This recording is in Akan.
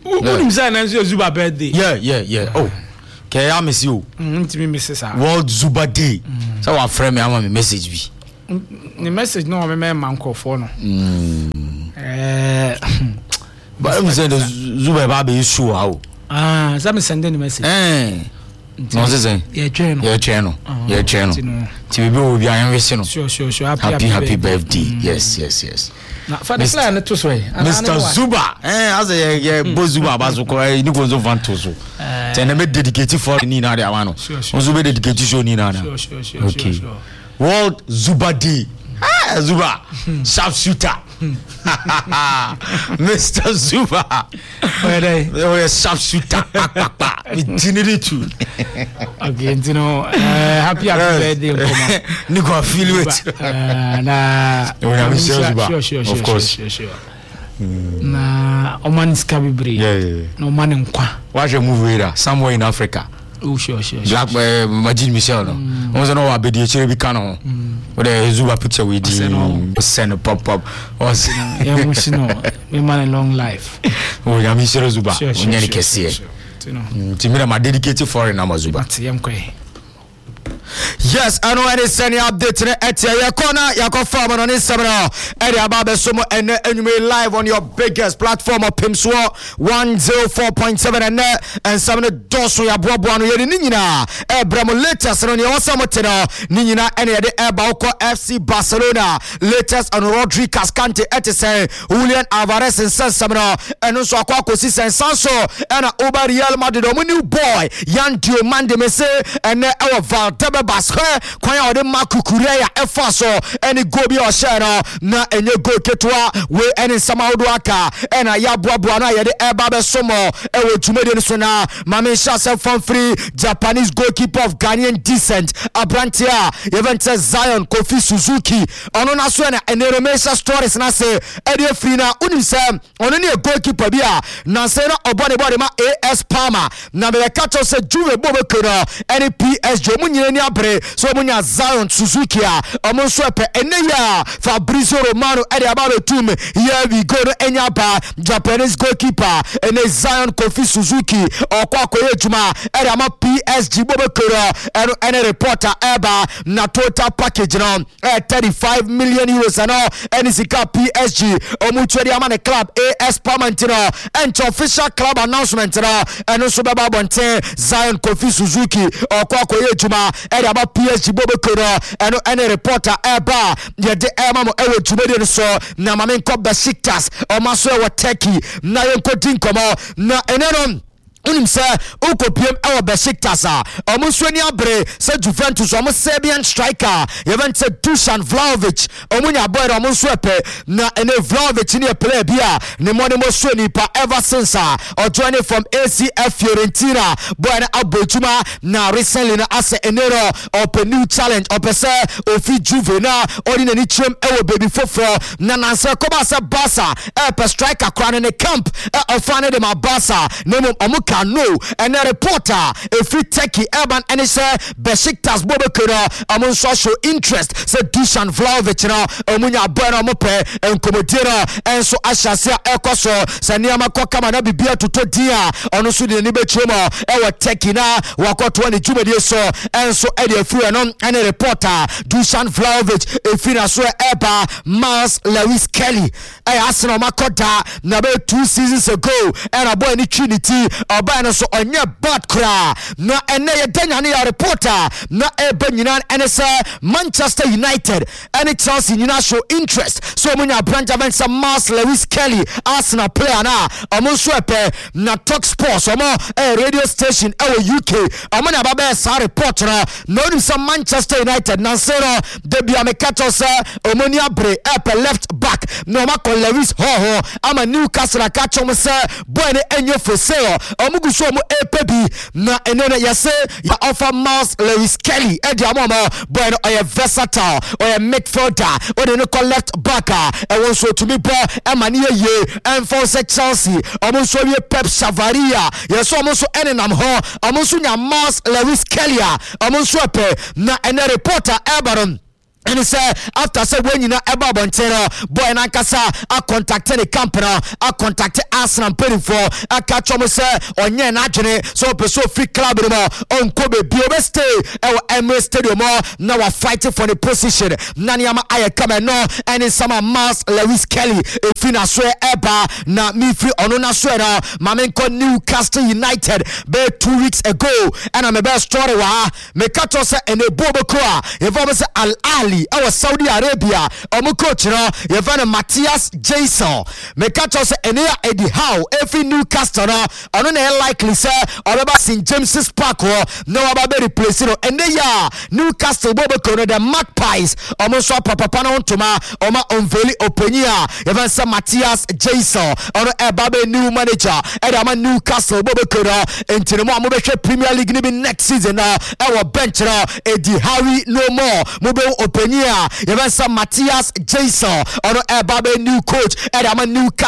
Who is an Zuba birthday? Yeah. Oh, okay, I miss you. World Zuba Day. So our friend me, I want a message be. The message no, me manko for no. But I'm saying the Zuba baby is sure how. Some sending the message. No, say. Your channel. TV will be an Sure. Happy birthday. Yes. Now, for the plan, to say, Mr. Zuba, as a Bozuba Bazuko, you go to Vantoso. Then I made dedicated for Nina Diawano. Also, be dedicated to Nina. Sure. World Zuba Day. Zuba, sharpshooter. Mr. Zuba. Where sharpshooter. Okay, you know, happy birthday, Nico, feel it. Sure. Of course. Na Oman Scabibri. Yeah. No man in Qua. Watch a movie somewhere in Africa. Oh, sure. Black Majid Michel. No, was no abedi cherry cano. With a Zuba picture with you. Send a pop. Was we man a long life. Oh, yeah, Michel Zuba. Sure. Timira ma dedicated foreign Amazuba. Yes, I know any send update to the corner. Yako farm on Instagram. Eddie Ababe Sumo and live on your biggest platform of Pimswa 104.7 and some of the dosso ya Bobuano Nina. Bramo latest on your Samotino Nina any of the Bauco FC Barcelona latest on Rodri Cascante Etisen Julian Alvarez and San Samino and also Aquaco Sis and Sanso and Oba Real Madrid new boy Yan Diomande Messe and our Valdeba Basque kwanya ode makukureya efaso eni gobi o share na enye go ketwa we eni samaudo aka ena ya boaboa na yede eba be somo ewo tumede so na mame shase from free Japanese goalkeeper of Ghanaian descent Abrantia Event Zion Kofi Suzuki ono na so na eneremesha stories na se ede free na unise ono ne goalkeeper bia na se na obone body ma AS Palmer na be catch se Juve Bobekero eni PSG omunyire ni abre so munya Zion Suzuki a omonso epe eneya Fabrizio Romano ede about team here we go to Enyaba Japanese goalkeeper ene Zion Kofi Suzuki okwakoye juma ede ama PSG Bobekero ene reporter eba na total package no 35 million euros and all ene sika PSG omuchwe ama ne club AS Palmantino and official club announcement no ene so beba bonte Zion Kofi Suzuki okwakoye juma ede about PSG Bobekero ene reporter eba yede ema mo ewo jumede so na mamenko Besiktas o maso ewo Turkey na yenko dinkomo na eneno unimse ukopiem ewo Besiktas omunsweni abre se Juventus omo Serbian striker event Dusan Vlahovic omunya boy omunso epe na ene Vlahovic ni play bia ne money mo sweni pa ever since or joining from ACF Fiorentina boy na abotuma na recently na ase enero open new challenge opese ofi Juve na odi ni chem ewo baby foforo na nanse koba se Barca epe striker kwana ne camp ofane de ma Barca nemo omuka no and a reporter if we take urban and say Besiktas Bobekero amonso show interest say Dusan Vlahovic na omunya bono mope enkomodira enso ashasia ekoso saniama kokama na bibia toto dia ono so de ni betremo ewo Turkey na wakoto ni jumedie so enso ede free no and a reporter Dusan Vlahovic efina so eba Miles Lewis Kelly Arsenal makoda na be 2 seasons ago and a boy ni Trinity na so onye bad kra na ene ye danya ne reporter na ebe nyina ene se Manchester United and Chelsea nyina show interest so munya branch event Miles Lewis Kelly Arsenal player na omonso epe na Talk Sports omo radio station UK omo na baba sa report na no some Manchester United na zero debut amekato se omoni abre epe left back no ma kon Lewis ho ama Newcastle ka chom se boy ne enye for sale so mo epebi na enene yase ya offer Miles Lewis Kelly edi amomo boy no oye versatile oye midfielder odi no left back e won so to me bo e mani ye enforce Chelsea omo so ye Pep Chavaria yeso omo so enenam ho omo so nya Miles Lewis Kelly omo so epe na ene reporter Ebaron and say after say when you know about Bontero boy and Ankasa I contacted the company I contacted Arsenal paying for I catch on say on yen agene so pursue free club on Kobe Biobe stay our Emirates Stadium now we're fighting for the position Nanyama Aye come no and in summer Mars Lewis Kelly if you na swear eba na me free onuna swear Mamenko Newcastle United be 2 weeks ago and I'm a best story wa me catch say and a Bobokoa if I say Al Ali our Saudi Arabia coach no Yevana Matthias Jason me catch us enia Eddie Howe every Newcastle no ono na likely say Obeba St James's Park no about replace no and they ya Newcastle Boboko no the Magpies so papa no ntoma oma unveli openia Yevana Matthias Jason ono ebabe new manager edama Newcastle Boboko no entino mo be Premier League ni next season our bench no Eddie Howe no more mo be openia Matthias Jason or a new coach and I'm a new